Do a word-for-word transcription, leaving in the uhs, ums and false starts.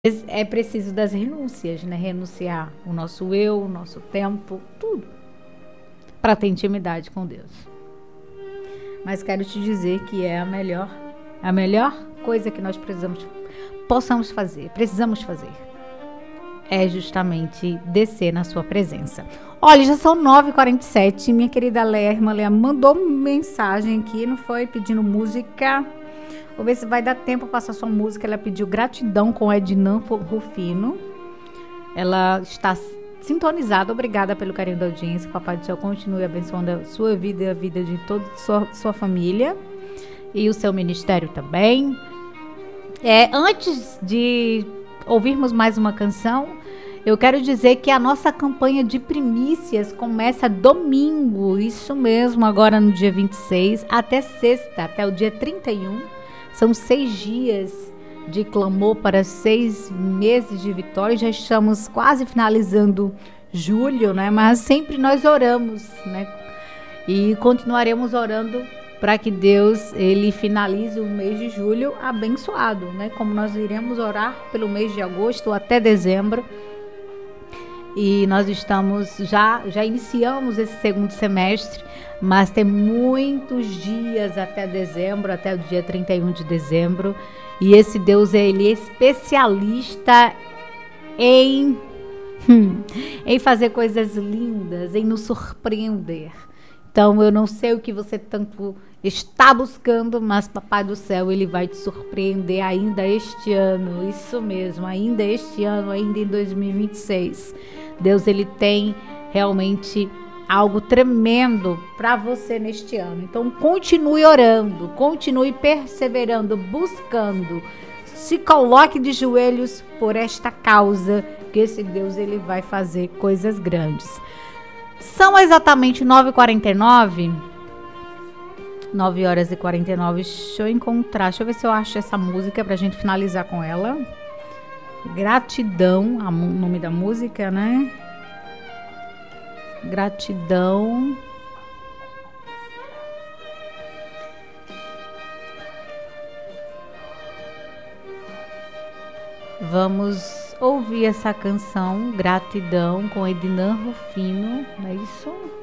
É preciso das renúncias, né? Renunciar o nosso eu, o nosso tempo, tudo, para ter intimidade com Deus. Mas quero te dizer que é a melhor, a melhor coisa que nós precisamos, possamos fazer, precisamos fazer, é justamente descer na sua presença. Olha, já são nove e quarenta e sete, minha querida Léa, irmã Léa, mandou mensagem aqui, não foi? Pedindo música. Vou ver se vai dar tempo para passar sua música. Ela pediu Gratidão com Ednan Rufino. Ela está sintonizada. Obrigada pelo carinho da audiência. O Papai do Céu continue abençoando a sua vida e a vida de toda a sua, sua família. E o seu ministério também. É, antes de ouvirmos mais uma canção, eu quero dizer que a nossa campanha de primícias começa domingo. Isso mesmo, agora no dia vinte e seis, até sexta, até o dia trinta e um. São seis dias de clamor para seis meses de vitória. Já estamos quase finalizando julho, né? Mas sempre nós oramos, né? E continuaremos orando para que Deus ele finalize o mês de julho abençoado, né? Como nós iremos orar pelo mês de agosto até dezembro. E nós estamos já já iniciamos esse segundo semestre, mas tem muitos dias até dezembro, até o dia trinta e um de dezembro. E esse Deus, ele é especialista em, em fazer coisas lindas, em nos surpreender. Então, eu não sei o que você tanto está buscando, mas Papai do Céu, ele vai te surpreender ainda este ano. Isso mesmo, ainda este ano, ainda em dois mil e vinte e seis. Deus, ele tem realmente algo tremendo para você neste ano. Então, continue orando, continue perseverando, buscando. Se coloque de joelhos por esta causa, que esse Deus, ele vai fazer coisas grandes. São exatamente nove e quarenta e nove. nove horas e quarenta e nove. Deixa eu encontrar, deixa eu ver se eu acho essa música pra gente finalizar com ela. Gratidão, o nome da música, né? Gratidão. Vamos ouvir essa canção, Gratidão, com Ednan Rufino, não é isso?